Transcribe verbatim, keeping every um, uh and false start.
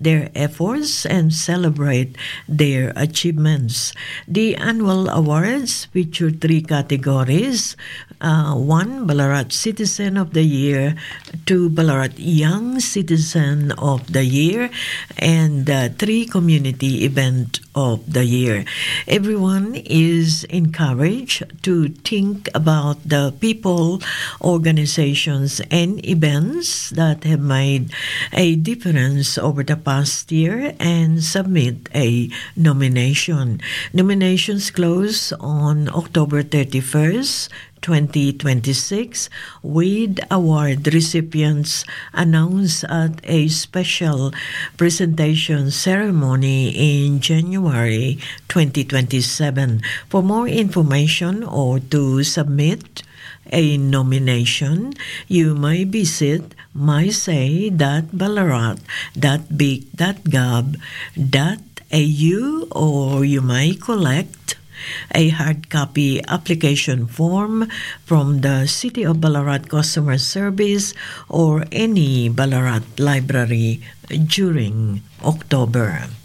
their efforts and celebrate their achievements. The annual awards feature three categories. Uh, one, Ballarat Citizen of the Year, two, Ballarat Young Citizen of the Year, and uh, three, Community Event of the Year. Everyone is encouraged to think about the people, organizations, and events that have made a difference over the past year and submit a nomination. Nominations close on October thirty-first, twenty twenty-six, with award recipients announced at a special presentation ceremony in January twenty twenty-seven. For more information or to submit a nomination, you may visit mysay.ballarat dot big dot gov dot a u, or you may collect a hard copy application form from the City of Ballarat Customer Service or any Ballarat library during October.